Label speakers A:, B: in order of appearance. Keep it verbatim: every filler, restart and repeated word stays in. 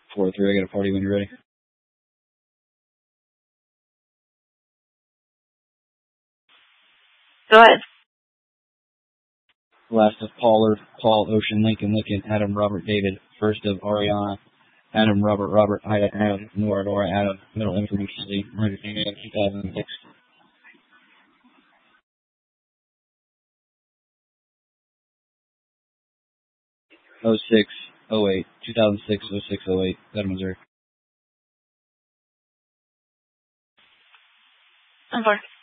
A: four three, I got a party when you're ready.
B: Go ahead.
A: Last of Paul, Paul, Ocean, Lincoln, Lincoln, Adam, Robert, David. First of Ariana, Adam, Robert, Robert, Ida, Adam, Nora, Nora, Adam. Middle information, Lee, two thousand six. oh six, oh eight, two thousand six, oh six, oh eight, Got Missouri.
B: I'm sorry.